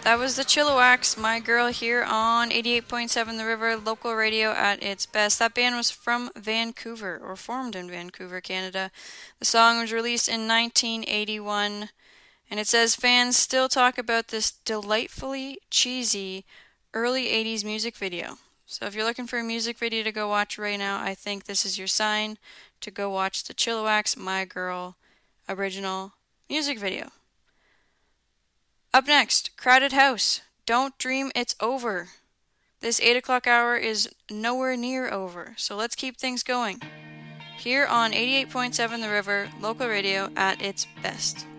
That was the Chilliwax, My Girl, here on 88.7 The River, local radio at its best. That band was from Vancouver, or formed in Vancouver, Canada. The song was released in 1981, and it says fans still talk about this delightfully cheesy early 80s music video. So if you're looking for a music video to go watch right now, I think this is your sign to go watch the Chilliwax, My Girl original music video. Up next, Crowded House. Don't dream it's over. This 8 o'clock hour is nowhere near over, so let's keep things going. Here on 88.7 The River, local radio at its best.